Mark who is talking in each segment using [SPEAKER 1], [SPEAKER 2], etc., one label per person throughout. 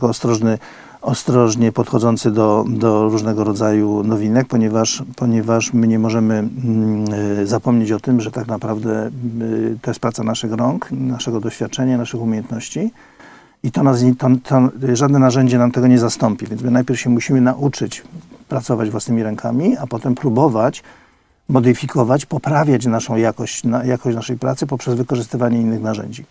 [SPEAKER 1] jako ostrożnie podchodzący do różnego rodzaju nowinek, ponieważ my nie możemy zapomnieć o tym, że tak naprawdę to jest praca naszych rąk, naszego doświadczenia, naszych umiejętności i żadne narzędzie nam tego nie zastąpi. Więc my najpierw się musimy nauczyć pracować własnymi rękami, a potem próbować modyfikować, poprawiać naszą jakość naszej pracy poprzez wykorzystywanie innych narzędzi.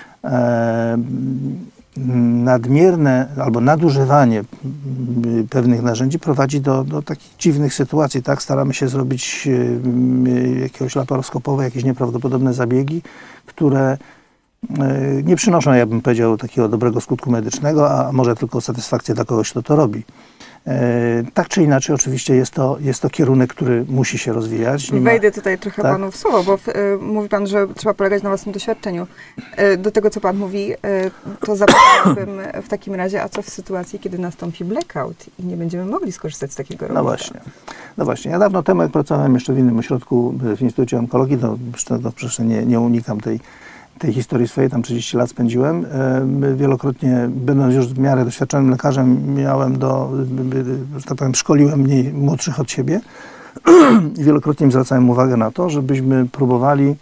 [SPEAKER 1] Nadmierne albo nadużywanie pewnych narzędzi prowadzi do takich dziwnych sytuacji, tak? Staramy się zrobić jakiegoś laparoskopowe, jakieś nieprawdopodobne zabiegi, które nie przynoszą, ja bym powiedział, takiego dobrego skutku medycznego, a może tylko satysfakcję dla kogoś, kto to robi. Tak czy inaczej, oczywiście jest to kierunek, który musi się rozwijać.
[SPEAKER 2] Wejdę tutaj trochę panu w słowo, bo mówi pan, że trzeba polegać na własnym doświadczeniu. Do tego, co pan mówi, to zapytałabym w takim razie, a co w sytuacji, kiedy nastąpi blackout i nie będziemy mogli skorzystać z takiego robota?
[SPEAKER 1] No właśnie. Ja dawno temu, jak pracowałem jeszcze w innym ośrodku, w Instytucie Onkologii, przecież nie unikam tej historii swojej, tam 30 lat spędziłem. Wielokrotnie, będąc już w miarę doświadczonym lekarzem, miałem że tak powiem, szkoliłem mniej młodszych od siebie i wielokrotnie im zwracałem uwagę na to, żebyśmy próbowali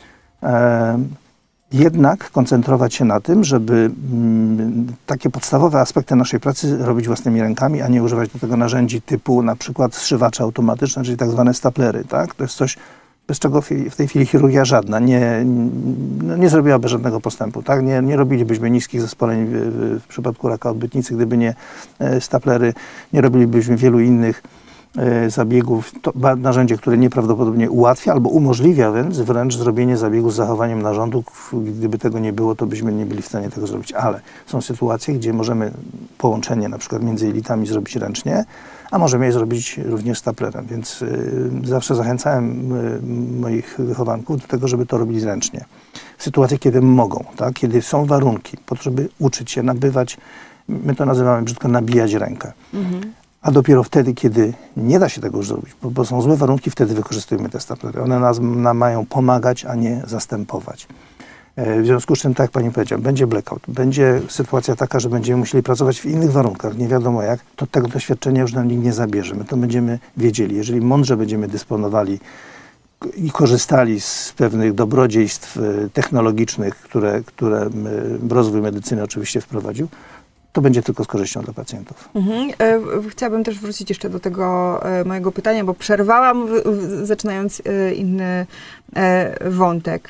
[SPEAKER 1] jednak koncentrować się na tym, żeby takie podstawowe aspekty naszej pracy robić własnymi rękami, a nie używać do tego narzędzi typu na przykład zszywacze automatyczne, czyli tak zwane staplery. Tak? To jest coś, bez czego w tej chwili chirurgia żadna nie zrobiłaby żadnego postępu. Tak? Nie robilibyśmy niskich zespoleń w przypadku raka odbytnicy, gdyby nie staplery, nie robilibyśmy wielu innych zabiegów. To narzędzie, które nieprawdopodobnie ułatwia albo umożliwia wręcz zrobienie zabiegu z zachowaniem narządu. Gdyby tego nie było, to byśmy nie byli w stanie tego zrobić. Ale są sytuacje, gdzie możemy połączenie na przykład między jelitami zrobić ręcznie, a możemy je zrobić również staplerem. Więc zawsze zachęcałem moich wychowanków do tego, żeby to robili ręcznie. W sytuacji, kiedy mogą, tak? Kiedy są warunki po to, żeby uczyć się, nabywać, my to nazywamy brzydko nabijać rękę. A dopiero wtedy, kiedy nie da się tego już zrobić, bo są złe warunki, wtedy wykorzystujemy te staplery. One nam mają pomagać, a nie zastępować. W związku z czym, tak jak pani powiedziała, będzie blackout, będzie sytuacja taka, że będziemy musieli pracować w innych warunkach, nie wiadomo jak, to tego doświadczenia już nam nikt nie zabierze. My to będziemy wiedzieli. Jeżeli mądrze będziemy dysponowali i korzystali z pewnych dobrodziejstw technologicznych, które rozwój medycyny oczywiście wprowadził, to będzie tylko z korzyścią dla pacjentów.
[SPEAKER 2] Chciałabym też wrócić jeszcze do tego mojego pytania, bo przerwałam, zaczynając inny wątek.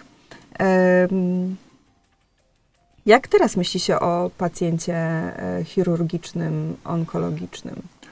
[SPEAKER 2] Jak teraz myśli się o pacjencie chirurgicznym, onkologicznym?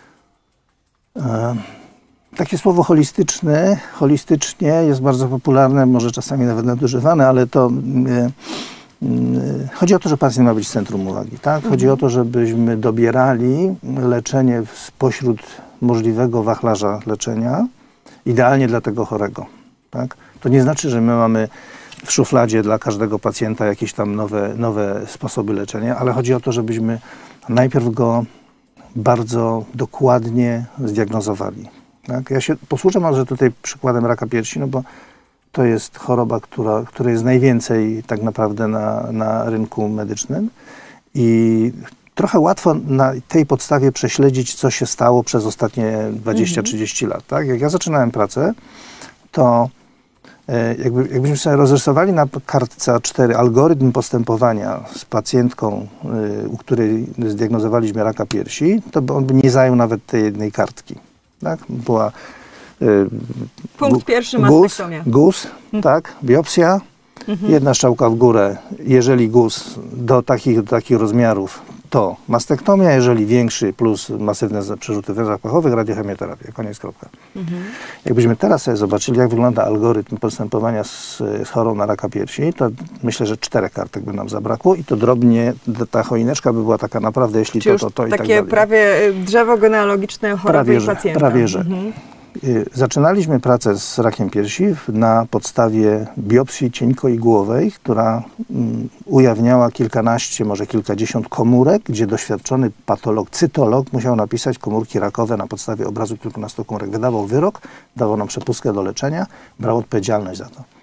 [SPEAKER 1] Takie słowo holistycznie jest bardzo popularne, może czasami nawet nadużywane, ale to chodzi o to, że pacjent ma być w centrum uwagi. Tak? Chodzi o to, żebyśmy dobierali leczenie spośród możliwego wachlarza leczenia, idealnie dla tego chorego. Tak? To nie znaczy, że my mamy w szufladzie dla każdego pacjenta jakieś tam nowe sposoby leczenia, ale chodzi o to, żebyśmy najpierw go bardzo dokładnie zdiagnozowali. Tak? Ja się posłużę może tutaj przykładem raka piersi, no bo to jest choroba, której jest najwięcej tak naprawdę na rynku medycznym i trochę łatwo na tej podstawie prześledzić, co się stało przez ostatnie 20-30 lat. Tak? Jak ja zaczynałem pracę, to jakbyśmy sobie rozrysowali na kartce A4 algorytm postępowania z pacjentką, u której zdiagnozowaliśmy raka piersi, to on by nie zajął nawet tej jednej kartki. Tak? Była
[SPEAKER 2] punkt pierwszy, mastektomia.
[SPEAKER 1] Guz, tak, biopsja, jedna strzałka w górę. Jeżeli guz do takich rozmiarów, to mastektomia, jeżeli większy plus masywne przerzuty we pachowych, radiochemioterapia. Koniec, kropka. Jakbyśmy teraz sobie zobaczyli, jak wygląda algorytm postępowania z chorą na raka piersi, to myślę, że 4 kartek by nam zabrakło i to drobnie, ta choineczka by była taka naprawdę, jeśli
[SPEAKER 2] czyli
[SPEAKER 1] to i tak dalej.
[SPEAKER 2] Takie prawie drzewo genealogiczne choroby i pacjenta.
[SPEAKER 1] Prawie, że. Zaczynaliśmy pracę z rakiem piersi na podstawie biopsji cienkoigłowej, która ujawniała kilkanaście, może kilkadziesiąt komórek, gdzie doświadczony patolog, cytolog musiał napisać komórki rakowe na podstawie obrazu kilkunastu komórek. Wydawał wyrok, dawał nam przepustkę do leczenia, brał odpowiedzialność za to.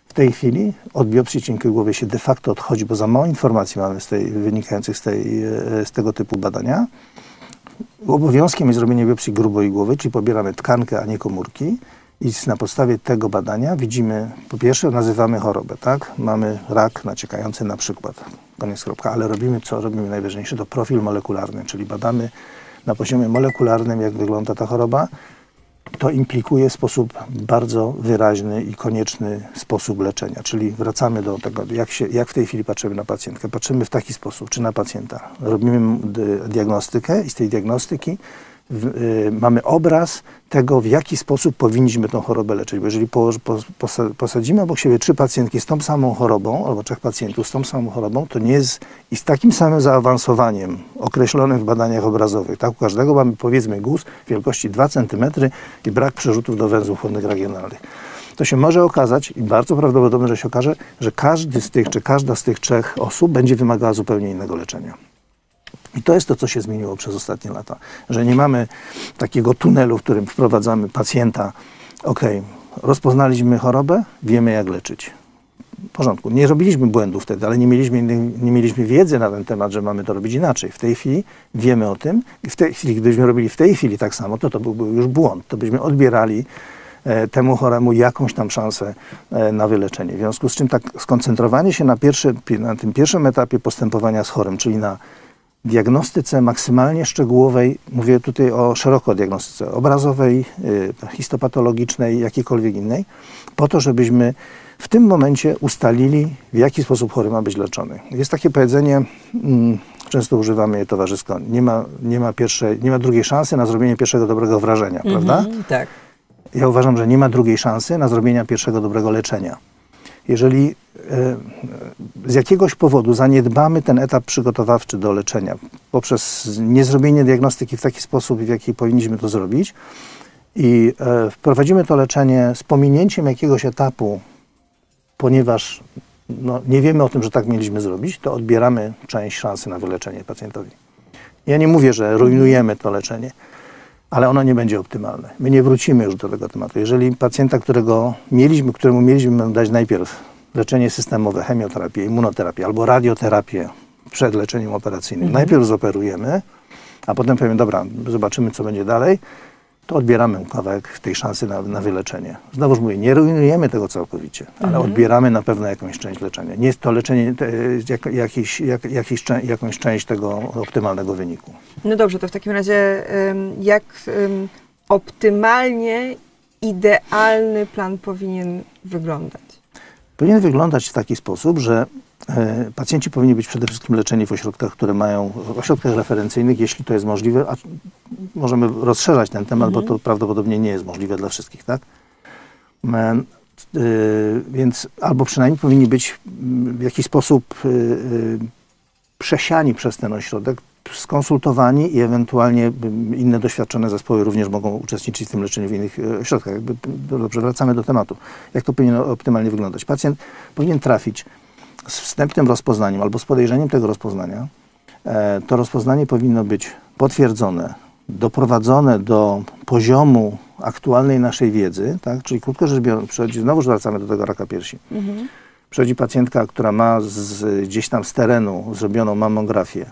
[SPEAKER 1] W tej chwili od biopsji cienkiej głowy się de facto odchodzi, bo za mało informacji mamy wynikających z tego typu badania. Obowiązkiem jest zrobienie biopsji grubej głowy, czyli pobieramy tkankę, a nie komórki. I na podstawie tego badania widzimy, po pierwsze nazywamy chorobę, tak? Mamy rak naciekający na przykład, koniec kropka, ale robimy co? Robimy najważniejsze, to profil molekularny, czyli badamy na poziomie molekularnym, jak wygląda ta choroba. To implikuje w sposób bardzo wyraźny i konieczny sposób leczenia, czyli wracamy do tego, jak w tej chwili patrzymy na pacjentkę. Patrzymy w taki sposób, czy na pacjenta. Robimy diagnostykę i z tej diagnostyki mamy obraz tego, w jaki sposób powinniśmy tą chorobę leczyć. Bo jeżeli posadzimy obok siebie 3 pacjentki z tą samą chorobą, albo 3 pacjentów z tą samą chorobą, to nie jest i z takim samym zaawansowaniem określonym w badaniach obrazowych. Tak? U każdego mamy, powiedzmy, guz wielkości 2 cm i brak przerzutów do węzłów chłonnych regionalnych. To się może okazać, i bardzo prawdopodobne, że się okaże, że każdy z tych, czy każda z tych 3 osób będzie wymagała zupełnie innego leczenia. I to jest to, co się zmieniło przez ostatnie lata, że nie mamy takiego tunelu, w którym wprowadzamy pacjenta. Rozpoznaliśmy chorobę, wiemy, jak leczyć. W porządku. Nie robiliśmy błędów wtedy, ale nie mieliśmy wiedzy na ten temat, że mamy to robić inaczej. W tej chwili wiemy o tym. I w tej chwili, gdybyśmy robili w tej chwili tak samo, to byłby już błąd. To byśmy odbierali temu choremu jakąś tam szansę na wyleczenie. W związku z czym tak skoncentrowanie się na tym pierwszym etapie postępowania z chorym, czyli na diagnostyce maksymalnie szczegółowej, mówię tutaj o szeroko diagnostyce obrazowej, histopatologicznej, jakiejkolwiek innej, po to, żebyśmy w tym momencie ustalili, w jaki sposób chory ma być leczony. Jest takie powiedzenie, często używamy je towarzysko, nie ma drugiej szansy na zrobienie pierwszego dobrego wrażenia, prawda?
[SPEAKER 2] Tak.
[SPEAKER 1] Ja uważam, że nie ma drugiej szansy na zrobienie pierwszego dobrego leczenia. Jeżeli z jakiegoś powodu zaniedbamy ten etap przygotowawczy do leczenia poprzez niezrobienie diagnostyki w taki sposób, w jaki powinniśmy to zrobić i wprowadzimy to leczenie z pominięciem jakiegoś etapu, ponieważ nie wiemy o tym, że tak mieliśmy zrobić, to odbieramy część szansy na wyleczenie pacjentowi. Ja nie mówię, że rujnujemy to leczenie, ale ono nie będzie optymalne. My nie wrócimy już do tego tematu. Jeżeli pacjenta, któremu mieliśmy dać najpierw leczenie systemowe, chemioterapię, immunoterapię albo radioterapię przed leczeniem operacyjnym, najpierw zoperujemy, a potem powiemy, dobra, zobaczymy, co będzie dalej, to odbieramy kawałek tej szansy na wyleczenie. Znowuż mówię, nie rujnujemy tego całkowicie, ale odbieramy na pewno jakąś część leczenia. Nie jest to leczenie jakąś część tego optymalnego wyniku.
[SPEAKER 2] No dobrze, to w takim razie jak optymalnie idealny plan powinien wyglądać?
[SPEAKER 1] Powinien wyglądać w taki sposób, że pacjenci powinni być przede wszystkim leczeni w ośrodkach, w ośrodkach referencyjnych, jeśli to jest możliwe, a możemy rozszerzać ten temat, bo to prawdopodobnie nie jest możliwe dla wszystkich, tak? Więc albo przynajmniej powinni być w jakiś sposób przesiani przez ten ośrodek, skonsultowani i ewentualnie inne doświadczone zespoły również mogą uczestniczyć w tym leczeniu w innych ośrodkach. Dobrze, wracamy do tematu. Jak to powinno optymalnie wyglądać? Pacjent powinien trafić z wstępnym rozpoznaniem albo z podejrzeniem tego rozpoznania. To rozpoznanie powinno być potwierdzone, doprowadzone do poziomu aktualnej naszej wiedzy, tak? Czyli krótko rzecz biorąc, znowu wracamy do tego raka piersi. Przychodzi pacjentka, która ma gdzieś tam z terenu zrobioną mammografię,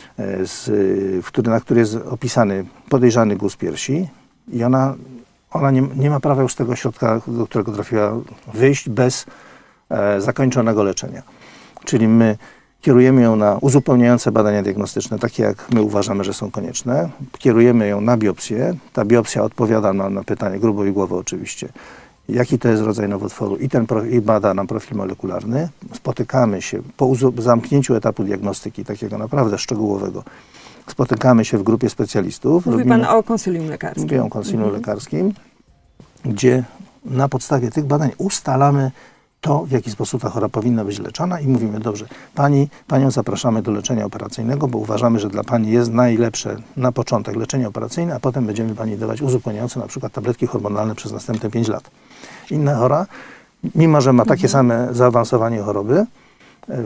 [SPEAKER 1] na której jest opisany podejrzany guz piersi i ona nie ma prawa już z tego ośrodka, do którego trafiła, wyjść bez zakończonego leczenia. Czyli my kierujemy ją na uzupełniające badania diagnostyczne, takie jak my uważamy, że są konieczne. Kierujemy ją na biopsję. Ta biopsja odpowiada na pytanie grubej głowy oczywiście, jaki to jest rodzaj nowotworu i bada nam profil molekularny. Spotykamy się po zamknięciu etapu diagnostyki, takiego naprawdę szczegółowego. Spotykamy się w grupie specjalistów.
[SPEAKER 2] Mówi pan o konsylium lekarskim.
[SPEAKER 1] Mówię o konsylium lekarskim, gdzie na podstawie tych badań ustalamy to, w jaki sposób ta chora powinna być leczona i mówimy, dobrze, panią zapraszamy do leczenia operacyjnego, bo uważamy, że dla pani jest najlepsze na początek leczenie operacyjne, a potem będziemy pani dawać uzupełniające na przykład tabletki hormonalne przez następne 5 lat. Inna chora, mimo że ma takie same zaawansowanie choroby,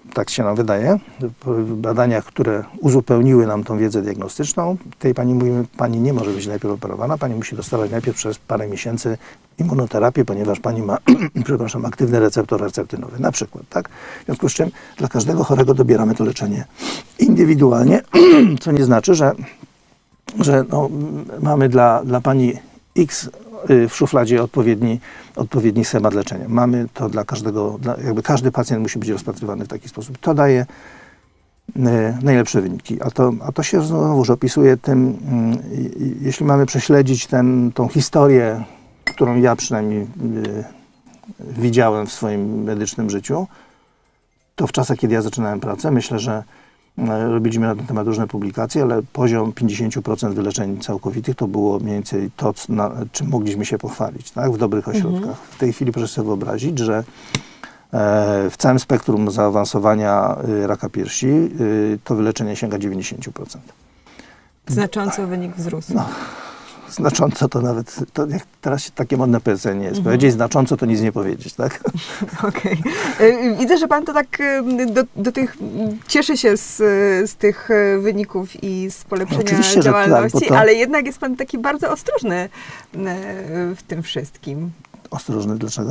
[SPEAKER 1] tak się nam wydaje, w badaniach, które uzupełniły nam tą wiedzę diagnostyczną, tej pani mówimy, pani nie może być najpierw operowana, pani musi dostawać najpierw przez parę miesięcy immunoterapię, ponieważ pani ma, przepraszam, aktywny receptor herceptynowy, na przykład, tak? W związku z czym dla każdego chorego dobieramy to leczenie indywidualnie, co nie znaczy, że no, mamy dla pani X w szufladzie odpowiedni schemat leczenia. Mamy to dla każdego, jakby każdy pacjent musi być rozpatrywany w taki sposób. To daje najlepsze wyniki. A to się znowuż opisuje tym, jeśli mamy prześledzić tą historię, którą ja przynajmniej widziałem w swoim medycznym życiu, to w czasach, kiedy ja zaczynałem pracę, myślę, że robiliśmy na ten temat różne publikacje, ale poziom 50% wyleczeń całkowitych to było mniej więcej to, czym mogliśmy się pochwalić, tak? W dobrych ośrodkach. W tej chwili proszę sobie wyobrazić, że w całym spektrum zaawansowania raka piersi to wyleczenie sięga 90%.
[SPEAKER 2] Znacząco wynik wzrósł.
[SPEAKER 1] No, znacząco to nawet, jak teraz takie modne powiedzenie jest. Powiedzieć znacząco to nic nie powiedzieć, tak?
[SPEAKER 2] Okej. Widzę, że pan to tak do tych cieszy się z tych wyników i z polepszenia
[SPEAKER 1] Oczywiście,
[SPEAKER 2] działalności,
[SPEAKER 1] tak,
[SPEAKER 2] ale jednak jest pan taki bardzo ostrożny w tym wszystkim.
[SPEAKER 1] Ostrożny dlaczego?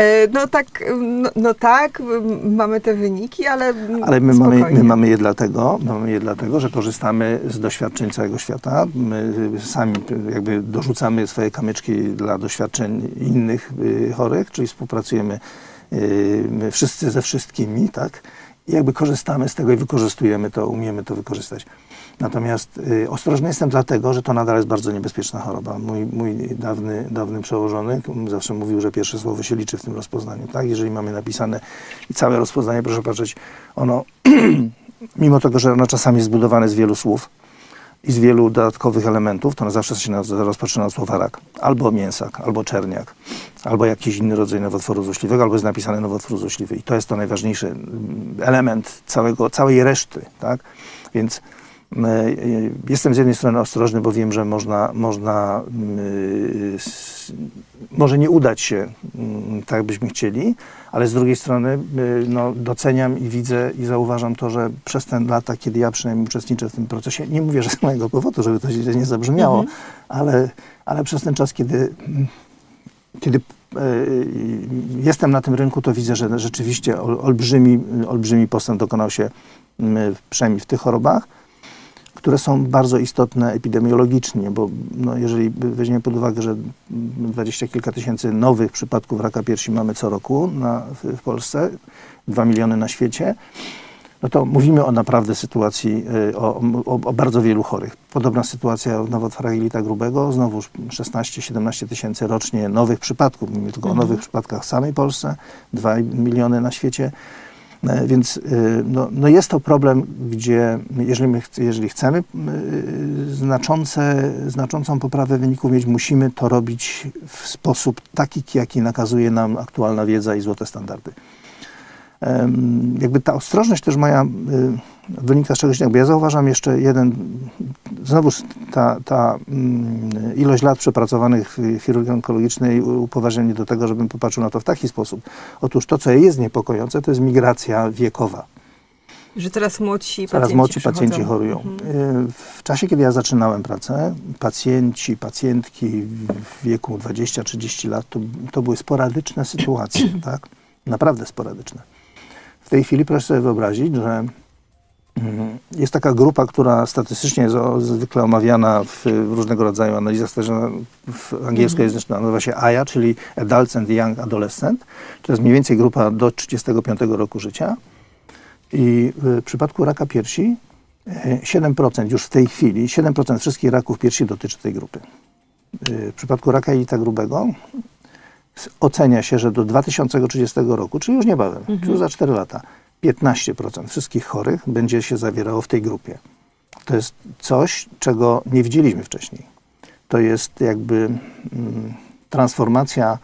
[SPEAKER 2] No tak, mamy te wyniki, ale
[SPEAKER 1] my mamy je dlatego, że korzystamy z doświadczeń całego świata. My sami jakby dorzucamy swoje kamyczki dla doświadczeń innych chorych, czyli współpracujemy my wszyscy ze wszystkimi, tak? I jakby korzystamy z tego i wykorzystujemy to, umiemy to wykorzystać. Natomiast ostrożny jestem dlatego, że to nadal jest bardzo niebezpieczna choroba. Mój dawny przełożony zawsze mówił, że pierwsze słowo się liczy w tym rozpoznaniu. Tak? Jeżeli mamy napisane i całe rozpoznanie, proszę patrzeć, ono, mimo tego, że ono czasami jest zbudowane z wielu słów i z wielu dodatkowych elementów, to ono zawsze się rozpoczyna od słowa rak. Albo mięsak, albo czerniak, albo jakiś inny rodzaj nowotworu złośliwego, albo jest napisane nowotwór złośliwy. I to jest to najważniejszy element całej reszty. Tak? Więc jestem z jednej strony ostrożny, bo wiem, że może nie udać się tak, jakbyśmy chcieli, ale z drugiej strony no, doceniam i widzę i zauważam to, że przez te lata, kiedy ja przynajmniej uczestniczę w tym procesie, nie mówię, że z mojego powodu, żeby to źle nie zabrzmiało, ale przez ten czas, kiedy jestem na tym rynku, to widzę, że rzeczywiście olbrzymi postęp dokonał się przynajmniej w tych chorobach, które są bardzo istotne epidemiologicznie, bo no, jeżeli weźmiemy pod uwagę, że 20 kilka tysięcy nowych przypadków raka piersi mamy co roku w Polsce, 2 miliony na świecie, no to mówimy o naprawdę sytuacji, o bardzo wielu chorych. Podobna sytuacja w nowotworach jelita grubego, znowuż 16-17 tysięcy rocznie nowych przypadków, mówimy tylko o nowych przypadkach w samej Polsce, 2 miliony na świecie. Więc no jest to problem, gdzie jeżeli chcemy znaczącą poprawę wyników mieć, musimy to robić w sposób taki, jaki nakazuje nam aktualna wiedza i złote standardy. Jakby ta ostrożność też moja wynika z czegoś innego, bo ja zauważam jeszcze znowuż ta ilość lat przepracowanych w chirurgii onkologicznej upoważnia mnie do tego, żebym popatrzył na to w taki sposób. Otóż to, co jest niepokojące, to jest migracja wiekowa.
[SPEAKER 2] Że coraz młodsi
[SPEAKER 1] pacjenci chorują. W czasie, kiedy ja zaczynałem pracę, pacjentki w wieku 20-30 lat, to były sporadyczne sytuacje, tak? Naprawdę sporadyczne. W tej chwili proszę sobie wyobrazić, że jest taka grupa, która statystycznie jest zwykle omawiana w różnego rodzaju analizach, w angielskojęzycznej nazywa się AYA, czyli Adults and Young Adolescent. To jest mniej więcej grupa do 35 roku życia. I w przypadku raka piersi 7% już w tej chwili, 7% wszystkich raków piersi dotyczy tej grupy. W przypadku raka jelita grubego ocenia się, że do 2030 roku, czyli już niebawem, czyli już za 4 lata, 15% wszystkich chorych będzie się zawierało w tej grupie. To jest coś, czego nie widzieliśmy wcześniej. To jest jakby transformacja,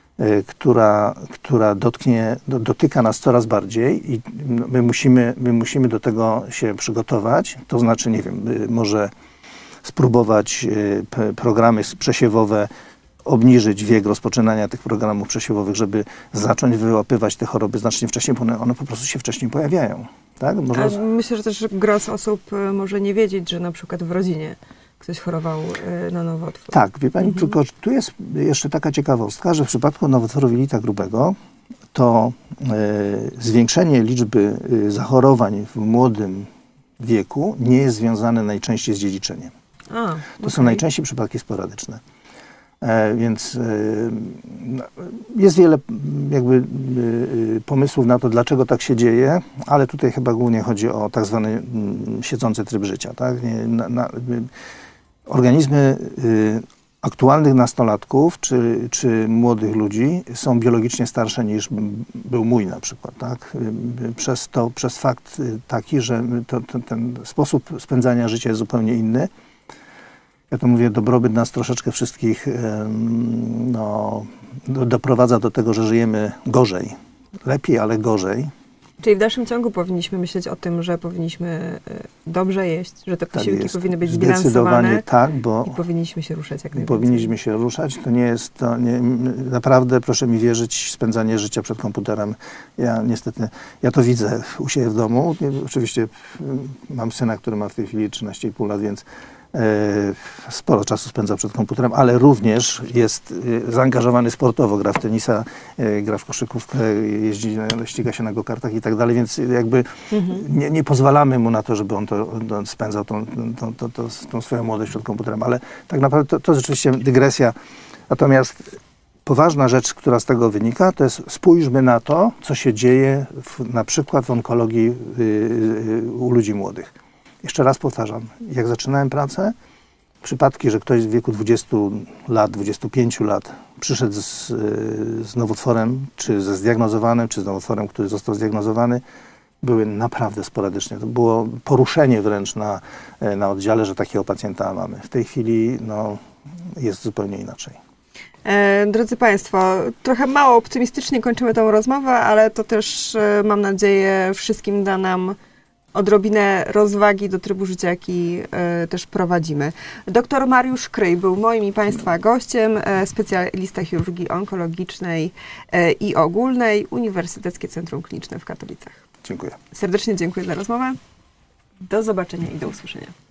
[SPEAKER 1] która dotyka nas coraz bardziej i my musimy do tego się przygotować. To znaczy, nie wiem, może spróbować programy przesiewowe obniżyć wiek rozpoczynania tych programów przesiewowych, żeby zacząć wyłapywać te choroby znacznie wcześniej, bo one po prostu się wcześniej pojawiają. Tak?
[SPEAKER 2] Ale myślę, że też gros osób może nie wiedzieć, że na przykład w rodzinie ktoś chorował na nowotwór.
[SPEAKER 1] Tak, wie pani, tylko tu jest jeszcze taka ciekawostka, że w przypadku nowotworu jelita grubego to zwiększenie liczby zachorowań w młodym wieku nie jest związane najczęściej z dziedziczeniem. To są najczęściej przypadki sporadyczne. Więc jest wiele jakby pomysłów na to, dlaczego tak się dzieje, ale tutaj chyba głównie chodzi o tak zwany siedzący tryb życia. Tak? Organizmy aktualnych nastolatków czy młodych ludzi są biologicznie starsze niż był mój na przykład. Tak? Przez fakt taki, że ten sposób spędzania życia jest zupełnie inny. Ja to mówię, dobrobyt nas troszeczkę wszystkich doprowadza do tego, że żyjemy gorzej. Lepiej, ale gorzej.
[SPEAKER 2] Czyli w dalszym ciągu powinniśmy myśleć o tym, że powinniśmy dobrze jeść, że te posiłki powinny być zbilansowane.
[SPEAKER 1] Zdecydowanie tak, bo
[SPEAKER 2] i powinniśmy się ruszać jak najwięcej.
[SPEAKER 1] Powinniśmy się ruszać. To nie jest, naprawdę, proszę mi wierzyć, spędzanie życia przed komputerem. Ja to widzę u siebie w domu. Oczywiście mam syna, który ma w tej chwili 13,5 lat, więc sporo czasu spędza przed komputerem, ale również jest zaangażowany sportowo, gra w tenisa, gra w koszykówkę, ściga się na go-kartach i tak dalej, więc jakby nie pozwalamy mu na to, żeby on spędzał tą swoją młodość przed komputerem, ale tak naprawdę to rzeczywiście dygresja. Natomiast poważna rzecz, która z tego wynika, to jest spójrzmy na to, co się dzieje na przykład w onkologii u ludzi młodych. Jeszcze raz powtarzam, jak zaczynałem pracę, przypadki, że ktoś w wieku 20 lat, 25 lat przyszedł z nowotworem, czy ze zdiagnozowanym, czy z nowotworem, który został zdiagnozowany, były naprawdę sporadycznie. To było poruszenie wręcz na oddziale, że takiego pacjenta mamy. W tej chwili jest zupełnie inaczej.
[SPEAKER 2] Drodzy Państwo, trochę mało optymistycznie kończymy tę rozmowę, ale to też, mam nadzieję, wszystkim da nam odrobinę rozwagi do trybu życia, jaki też prowadzimy. Dr Mariusz Kryj był moim i Państwa gościem, specjalista chirurgii onkologicznej i ogólnej, Uniwersyteckie Centrum Kliniczne w Katowicach.
[SPEAKER 1] Dziękuję.
[SPEAKER 2] Serdecznie dziękuję za rozmowę. Do zobaczenia i do usłyszenia.